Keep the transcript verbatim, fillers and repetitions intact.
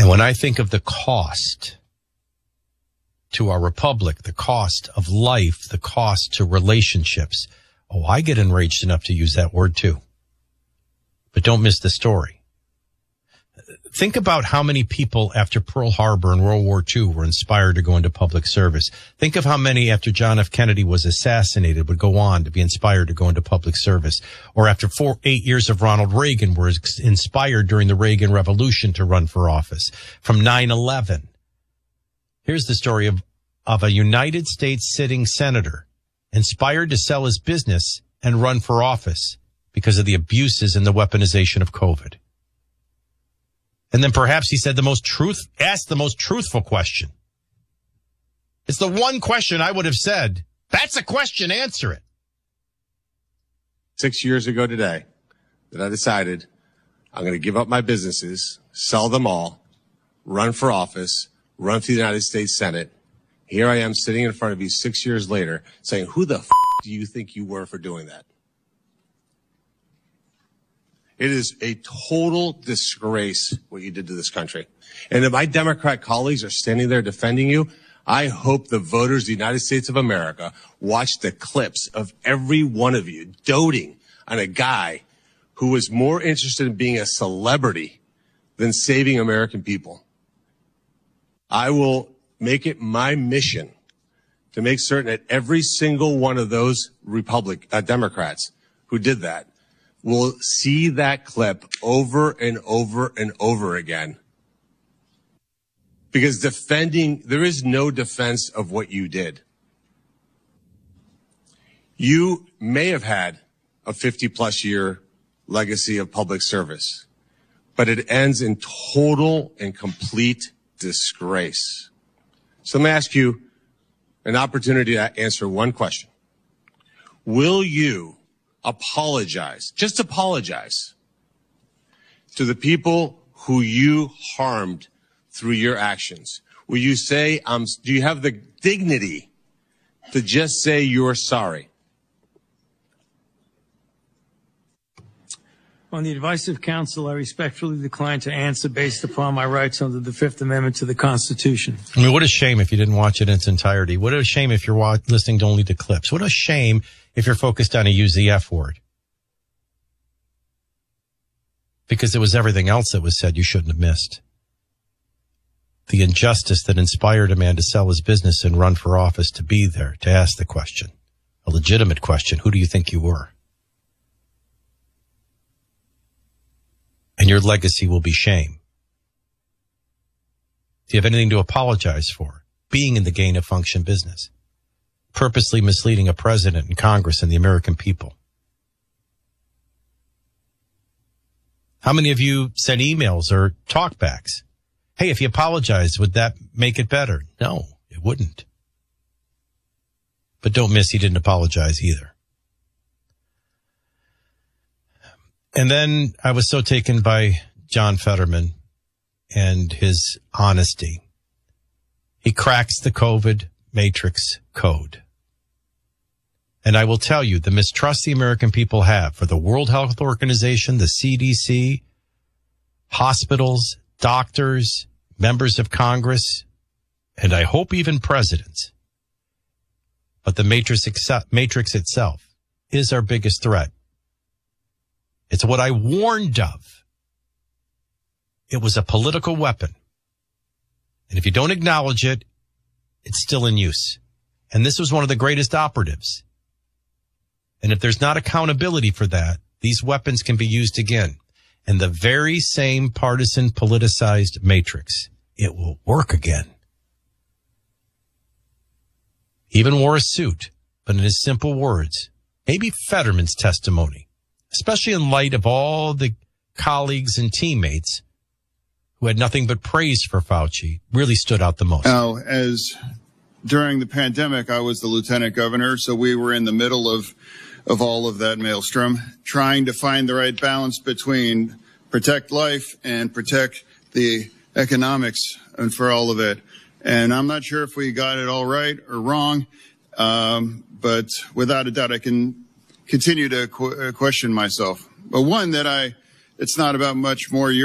And when I think of the cost to our republic, the cost of life, the cost to relationships, oh, I get enraged enough to use that word too. But don't miss the story. Think about how many people after Pearl Harbor and World War Two were inspired to go into public service. Think of how many after John F. Kennedy was assassinated would go on to be inspired to go into public service. Or after four, eight years of Ronald Reagan were inspired during the Reagan Revolution to run for office. From nine eleven. Here's the story of, of a United States sitting senator inspired to sell his business and run for office because of the abuses and the weaponization of COVID. And then perhaps he said the most truth, asked the most truthful question. It's the one question I would have said, that's a question, answer it. Six years ago today that I decided I'm going to give up my businesses, sell them all, run for office, run for the United States Senate. Here I am sitting in front of you six years later saying, who the f*** do you think you were for doing that? It is a total disgrace what you did to this country. And if my Democrat colleagues are standing there defending you, I hope the voters of the United States of America watch the clips of every one of you doting on a guy who was more interested in being a celebrity than saving American people. I will make it my mission to make certain that every single one of those Republic, uh, Democrats who did that will see that clip over and over and over again. Because defending, there is no defense of what you did. You may have had a fifty plus year legacy of public service, but it ends in total and complete disgrace. So let me ask you an opportunity to answer one question. Will you apologize, just apologize to the people who you harmed through your actions? Will you say, um, do you have the dignity to just say you're sorry? On the advice of counsel, I respectfully decline to answer based upon my rights under the Fifth Amendment to the Constitution. I mean, what a shame if you didn't watch it in its entirety. What a shame if you're wa- listening to only the clips. What a shame if you're focused on a use the F word. Because it was everything else that was said you shouldn't have missed. The injustice that inspired a man to sell his business and run for office to be there, to ask the question, a legitimate question, who do you think you were? And your legacy will be shame. Do you have anything to apologize for? Being in the gain of function business. Purposely misleading a president and Congress and the American people. How many of you sent emails or talkbacks? Hey, if you apologize, would that make it better? No, it wouldn't. But don't miss, he didn't apologize either. And then I was so taken by John Fetterman and his honesty. He cracks the COVID matrix code. And I will tell you, the mistrust the American people have for the World Health Organization, the C D C, hospitals, doctors, members of Congress, and I hope even presidents. But the matrix, matrix itself is our biggest threat. It's what I warned of. It was a political weapon. And if you don't acknowledge it, it's still in use. And this was one of the greatest operatives. And if there's not accountability for that, these weapons can be used again. And the very same partisan politicized matrix, it will work again. He even wore a suit, but in his simple words, maybe Fetterman's testimony, especially in light of all the colleagues and teammates who had nothing but praise for Fauci, really stood out the most. Now, as during the pandemic, I was the lieutenant governor, so we were in the middle of, of all of that maelstrom, trying to find the right balance between protect life and protect the economics and for all of it. And I'm not sure if we got it all right or wrong, um, but without a doubt, I can continue to qu- question myself. But one that I, it's not about much more